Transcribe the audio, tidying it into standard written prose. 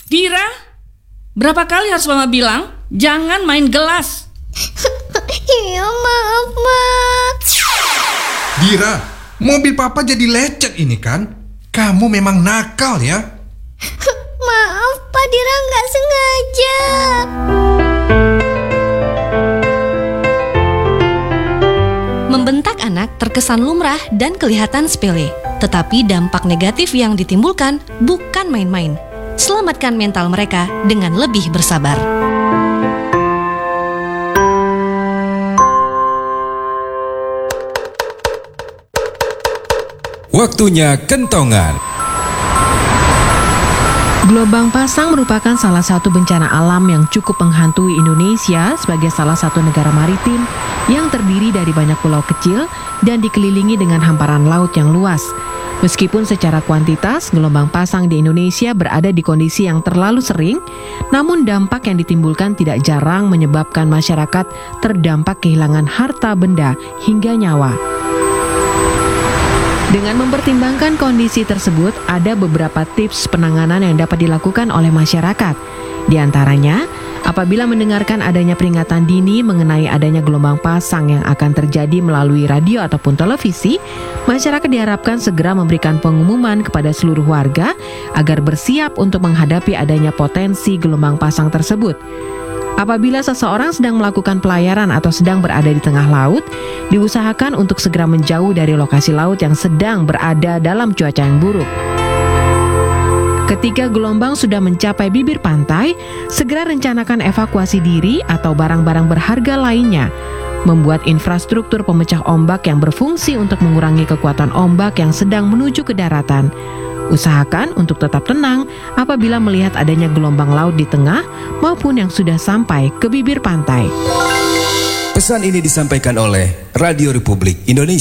Dira, berapa kali harus Mama bilang jangan main gelas? Iya, maaf, Mak. Dira, mobil papa jadi lecet ini kan? Kamu memang nakal ya. Maaf, Pak Dira nggak sengaja. Membentak anak terkesan lumrah dan kelihatan sepele, tetapi dampak negatif yang ditimbulkan bukan main-main. Selamatkan mental mereka dengan lebih bersabar. Waktunya kentongan. Gelombang pasang merupakan salah satu bencana alam yang cukup menghantui Indonesia sebagai salah satu negara maritim yang terdiri dari banyak pulau kecil dan dikelilingi dengan hamparan laut yang luas. Meskipun secara kuantitas, gelombang pasang di Indonesia berada di kondisi yang terlalu sering, namun dampak yang ditimbulkan tidak jarang menyebabkan masyarakat terdampak kehilangan harta benda hingga nyawa. Dengan mempertimbangkan kondisi tersebut, ada beberapa tips penanganan yang dapat dilakukan oleh masyarakat. Di antaranya, apabila mendengarkan adanya peringatan dini mengenai adanya gelombang pasang yang akan terjadi melalui radio ataupun televisi, masyarakat diharapkan segera memberikan pengumuman kepada seluruh warga agar bersiap untuk menghadapi adanya potensi gelombang pasang tersebut. Apabila seseorang sedang melakukan pelayaran atau sedang berada di tengah laut, diusahakan untuk segera menjauh dari lokasi laut yang sedang berada dalam cuaca yang buruk. Ketika gelombang sudah mencapai bibir pantai, segera rencanakan evakuasi diri atau barang-barang berharga lainnya. Membuat infrastruktur pemecah ombak yang berfungsi untuk mengurangi kekuatan ombak yang sedang menuju ke daratan. Usahakan untuk tetap tenang apabila melihat adanya gelombang laut di tengah maupun yang sudah sampai ke bibir pantai. Pesan ini disampaikan oleh Radio Republik Indonesia.